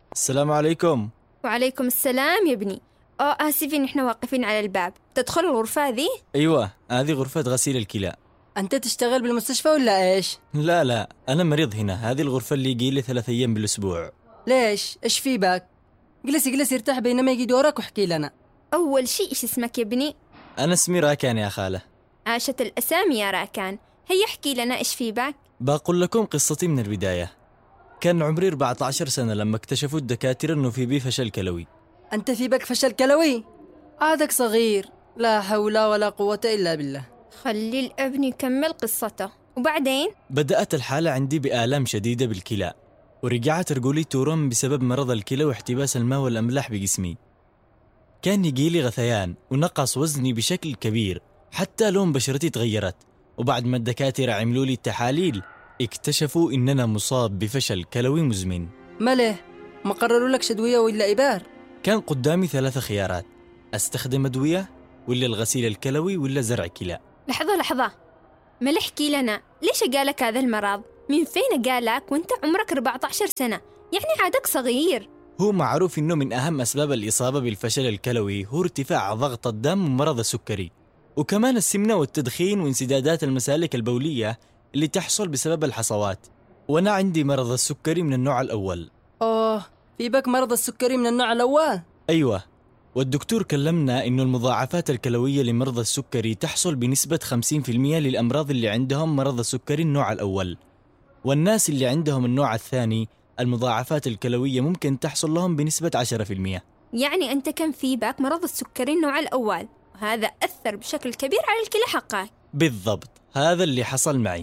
السلام عليكم. وعليكم السلام يا ابني. آسفين، إحنا واقفين على الباب. تدخل الغرفة ذي؟ أيوة، هذه غرفة غسيل الكلى. أنت تشتغل بالمستشفى ولا إيش؟ لا، أنا مريض هنا. هذه الغرفة اللي يجي لي 3 أيام بالأسبوع. ليش؟ إيش في باك؟ جلس ارتاح بينما يجي دورك واحكي لنا. أول شيء إيش اسمك يا ابني؟ أنا اسمي راكان يا خالة. عاشت الأسامي يا راكان. هيا احكي لنا إيش في باك. بقول لكم قصتي من البداية. كان عمري 14 سنة لما اكتشفوا الدكاترة إنه في بي فشل كلوي. أنت في باك فشل كلوي؟ عادك صغير، لا حول ولا قوة إلا بالله. خلي الابن يكمل قصته. وبعدين؟ بدأت الحالة عندي بآلام شديدة بالكلى، ورجعت رجولي تورم بسبب مرض الكلى واحتباس الماء والأملاح بجسمي. كان يجيلي غثيان ونقص وزني بشكل كبير، حتى لون بشرتي تغيرت. وبعد ما الدكاترة عملوا لي التحاليل اكتشفوا إننا مصاب بفشل كلوي مزمن. ماله؟ ما قرروا لك شدوية ولا إبار؟ كان قدامي 3 خيارات: أستخدم أدوية ولا الغسيل الكلوي ولا زرع كلى. لحظة، ما احكي لنا ليش قالك هذا المرض؟ من فين قالك وانت عمرك 14 سنة؟ يعني عادك صغير. هو معروف إنه من أهم أسباب الإصابة بالفشل الكلوي هو ارتفاع ضغط الدم ومرض السكري، وكمان السمنة والتدخين وانسدادات المسالك البولية اللي تحصل بسبب الحصوات. وأنا عندي مرض السكري من النوع الأول. في باك مرض السكري من النوع الأول؟ أيوة، والدكتور كلمنا إنه المضاعفات الكلوية لمرضى السكري تحصل بنسبة 50% للأمراض اللي عندهم مرض السكري النوع الأول، والناس اللي عندهم النوع الثاني المضاعفات الكلوية ممكن تحصل لهم بنسبة 10%. يعني أنت كان في باك مرض السكري النوع الأول، وهذا أثر بشكل كبير على الكلى حقك. بالضبط، هذا اللي حصل معي.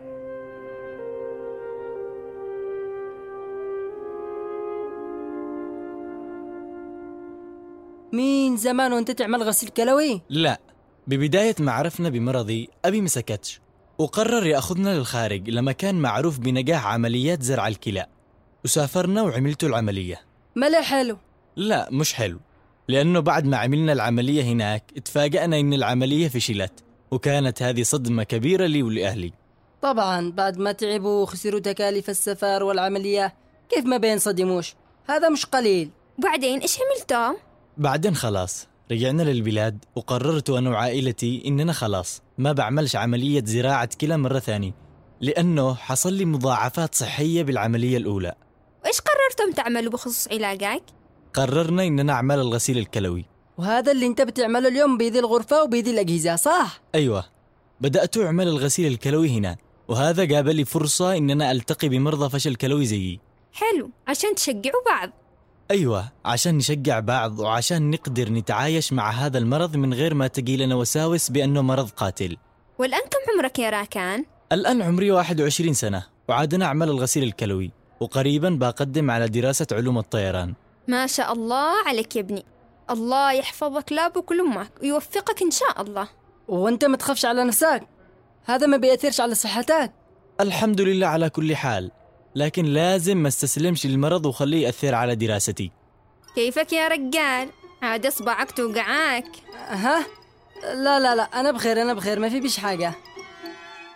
مين زمان وانت تعمل غسيل كلوي؟ لا، ببداية ما عرفنا بمرضي أبي مسكتش وقرر يأخذنا للخارج لمكان معروف بنجاح عمليات زرع الكلى، وسافرنا وعملت العملية. ملا حلو؟ لا، مش حلو، لأنه بعد ما عملنا العملية هناك اتفاجأنا إن العملية فشلت، وكانت هذه صدمة كبيرة لي ولأهلي. طبعا بعد ما تعبوا وخسروا تكاليف السفر والعملية كيف ما بينصدموش؟ هذا مش قليل. وبعدين إيش عملتوا؟ بعدين خلاص رجعنا للبلاد، وقررت أنا وعائلتي إننا خلاص ما بعملش عملية زراعة كلى مرة ثانية، لأنه حصل لي مضاعفات صحية بالعملية الأولى. وإيش قررتم تعملوا بخصوص علاجك؟ قررنا إننا نعمل الغسيل الكلوي. وهذا اللي انت بتعمله اليوم بيدي الغرفة وبيدي الأجهزة، صح؟ أيوة، بدأت أعمل الغسيل الكلوي هنا، وهذا جاب لي فرصة إننا ألتقي بمرضى فشل كلوي زيي. حلو، عشان تشجعوا بعض. أيوة، عشان نشجع بعض وعشان نقدر نتعايش مع هذا المرض من غير ما تجي لنا وساوس بأنه مرض قاتل. والآن كم عمرك يا راكان؟ الآن عمري 21 سنة، وعادنا أعمل الغسيل الكلوي، وقريبا بقدم على دراسة علوم الطيران. ما شاء الله عليك يا ابني، الله يحفظك لابوك ولأمك ويوفقك إن شاء الله. وانت ما تخافش على نفسك، هذا ما بيأثرش على صحتك. الحمد لله على كل حال، لكن لازم ما استسلمش للمرض وخليه يأثر على دراستي. كيفك يا رجال؟ عاد اصبعك توقعك؟ ها؟ لا أنا بخير ما في بيش حاجة.